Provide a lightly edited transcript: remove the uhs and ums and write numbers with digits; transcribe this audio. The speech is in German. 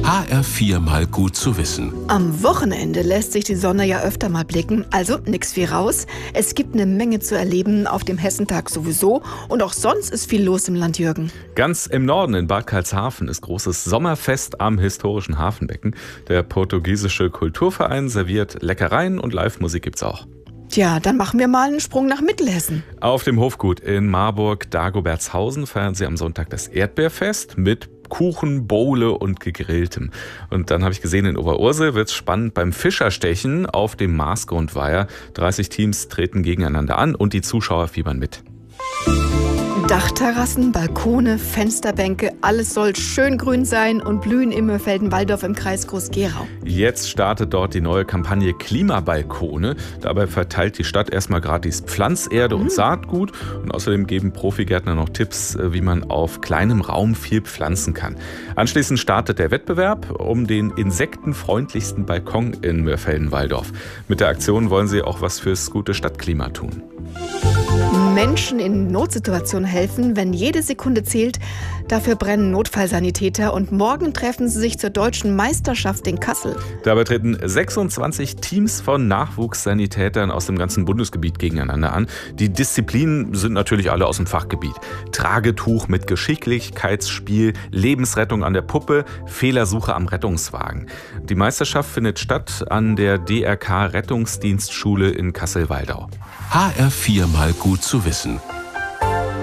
HR4 mal gut zu wissen. Am Wochenende lässt sich die Sonne ja öfter mal blicken, also nix wie raus. Es gibt eine Menge zu erleben, auf dem Hessentag sowieso und auch sonst ist viel los im Land, Jürgen. Ganz im Norden in Bad Karlshafen ist großes Sommerfest am historischen Hafenbecken. Der portugiesische Kulturverein serviert Leckereien und Live-Musik gibt's auch. Tja, dann machen wir mal einen Sprung nach Mittelhessen. Auf dem Hofgut in Marburg-Dagobertshausen feiern sie am Sonntag das Erdbeerfest mit Kuchen, Bowle und Gegrilltem. Und dann habe ich gesehen, in Oberursel wird es spannend beim Fischerstechen auf dem Marsgrundweiher. 30 Teams treten gegeneinander an und die Zuschauer fiebern mit. Dachterrassen, Balkone, Fensterbänke, alles soll schön grün sein und blühen im Mörfelden-Walldorf im Kreis Groß-Gerau. Jetzt startet dort die neue Kampagne Klimabalkone. Dabei verteilt die Stadt erstmal gratis Pflanzerde und Saatgut. Und außerdem geben Profigärtner noch Tipps, wie man auf kleinem Raum viel pflanzen kann. Anschließend startet der Wettbewerb um den insektenfreundlichsten Balkon in Mörfelden-Walldorf. Mit der Aktion wollen sie auch was fürs gute Stadtklima tun. Menschen in Notsituationen helfen, wenn jede Sekunde zählt. Dafür brennen Notfallsanitäter und morgen treffen sie sich zur deutschen Meisterschaft in Kassel. Dabei treten 26 Teams von Nachwuchssanitätern aus dem ganzen Bundesgebiet gegeneinander an. Die Disziplinen sind natürlich alle aus dem Fachgebiet. Tragetuch mit Geschicklichkeitsspiel, Lebensrettung an der Puppe, Fehlersuche am Rettungswagen. Die Meisterschaft findet statt an der DRK Rettungsdienstschule in Kassel-Waldau. HR4 mal gut zu wissen.